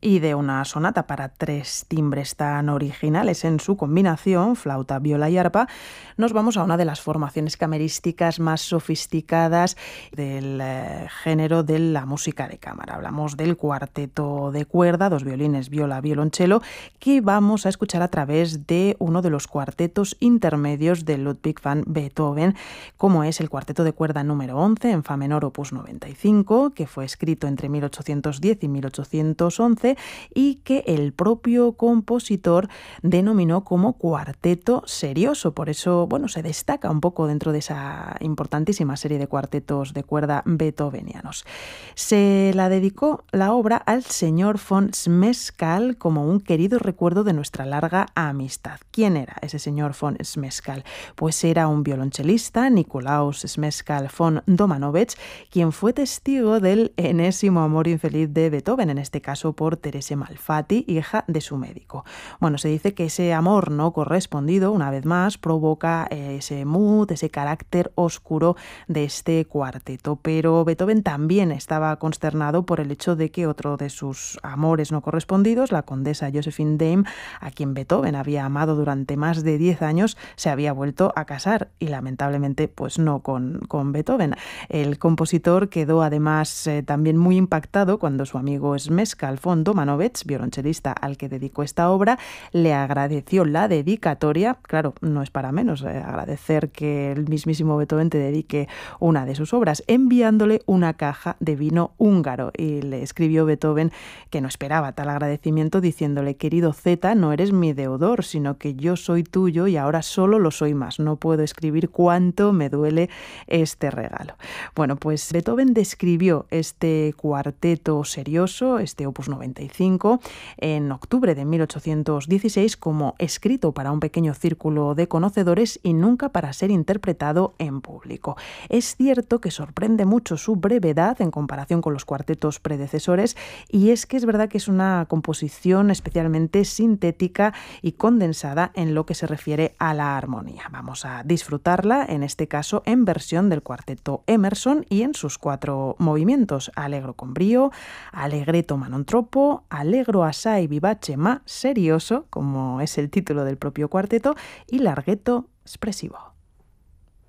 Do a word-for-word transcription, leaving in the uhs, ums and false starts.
Y de una sonata para tres timbres tan originales en su combinación, flauta, viola y arpa, nos vamos a una de las formaciones camerísticas más sofisticadas del eh, género de la música de cámara. Hablamos del cuarteto de cuerda, dos violines, viola, violonchelo, que vamos a escuchar a través de uno de los cuartetos intermedios de Ludwig van Beethoven, como es el cuarteto de cuerda número once en fa menor opus noventa y cinco, que fue escrito entre mil ochocientos diez y mil ochocientos once, y que el propio compositor denominó como cuarteto serioso. Por eso, bueno, se destaca un poco dentro de esa importantísima serie de cuartetos de cuerda beethovenianos. Se la dedicó la obra al señor von Zmeskal como un querido recuerdo de nuestra larga amistad. ¿Quién era ese señor von Zmeskal? Pues era un violonchelista, Nikolaus Zmeskal von Domanovich, quien fue testigo del enésimo amor infeliz de Beethoven, en este caso por Terese Malfatti, hija de su médico. Bueno, se dice que ese amor no correspondido, una vez más, provoca ese mood, ese carácter oscuro de este cuarteto. Pero Beethoven también estaba consternado por el hecho de que otro de sus amores no correspondidos, la condesa Josephine Daim, a quien Beethoven había amado durante más de diez años, se había vuelto a casar y lamentablemente pues no con, con Beethoven. El compositor quedó además eh, también muy impactado cuando su amigo Zmeskal von Domanovich, violonchelista al que dedicó esta obra, le agradeció la dedicatoria. Claro, no es para menos eh, agradecer que el mismísimo Beethoven te dedique una de sus obras, enviándole una caja de vino húngaro. Y le escribió Beethoven que no esperaba tal agradecimiento, diciéndole: querido Z, no eres mi deudor, sino que yo soy tuyo y ahora solo lo soy más. No puedo escribir cuánto me duele este regalo. Bueno, pues Beethoven describió este cuarteto serioso, este opus noventa y cinco, en octubre de mil ochocientos dieciséis como escrito para un pequeño círculo de conocedores y nunca para ser interpretado en público. Es cierto que sorprende mucho su brevedad en comparación con los cuartetos predecesores, y es que es verdad que es una composición especialmente sintética y condensada en lo que se refiere a la armonía. Vamos a disfrutarla, en este caso en versión del cuarteto Emerson y en sus cuatro movimientos: allegro con brío, allegretto ma non troppo, allegro assai vivace ma serioso, como es el título del propio cuarteto, y larghetto espressivo.